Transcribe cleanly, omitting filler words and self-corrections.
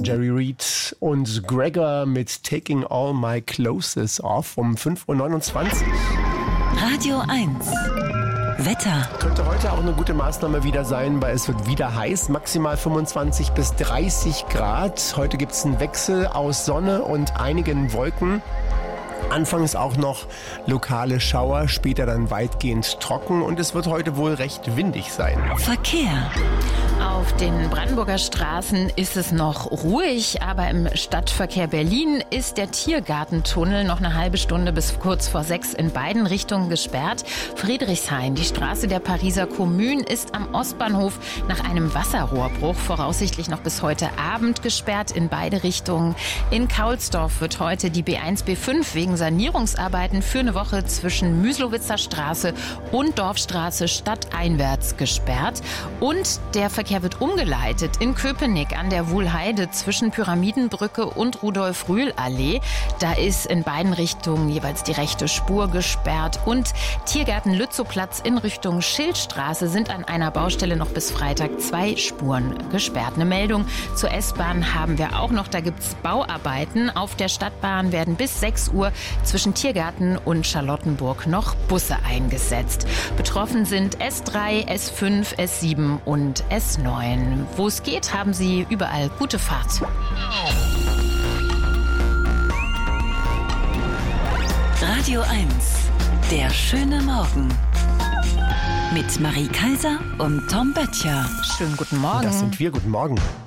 Jerry Reed und Gregor mit Taking All My Clothes Off um 5.29 Uhr. Radio 1. Wetter. Könnte heute auch eine gute Maßnahme wieder sein, weil es wird wieder heiß, maximal 25 bis 30 Grad. Heute gibt es einen Wechsel aus Sonne und einigen Wolken. Anfangs auch noch lokale Schauer, später dann weitgehend trocken und es wird heute wohl recht windig sein. Verkehr. Auf den Brandenburger Straßen ist es noch ruhig, aber im Stadtverkehr Berlin ist der Tiergartentunnel noch eine halbe Stunde bis kurz vor 6 in beiden Richtungen gesperrt. Friedrichshain, die Straße der Pariser Kommune, ist am Ostbahnhof nach einem Wasserrohrbruch voraussichtlich noch bis heute Abend gesperrt in beide Richtungen. In Kaulsdorf wird heute die B1, B5 wegen Sanierungsarbeiten für eine Woche zwischen Müslowitzer Straße und Dorfstraße stadteinwärts gesperrt. Und der Verkehr wird umgeleitet in Köpenick an der Wuhlheide zwischen Pyramidenbrücke und Rudolf-Rühl-Allee. Da ist in beiden Richtungen jeweils die rechte Spur gesperrt. Und Tiergarten Lützowplatz in Richtung Schildstraße sind an einer Baustelle noch bis Freitag 2 Spuren gesperrt. Eine Meldung zur S-Bahn haben wir auch noch. Da gibt es Bauarbeiten. Auf der Stadtbahn werden bis 6 Uhr zwischen Tiergarten und Charlottenburg noch Busse eingesetzt. Betroffen sind S3, S5, S7 und S9. Wo es geht, haben Sie überall gute Fahrt. Radio 1. Der schöne Morgen. Mit Marie Kaiser und Tom Böttcher. Schönen guten Morgen. Das sind wir. Guten Morgen.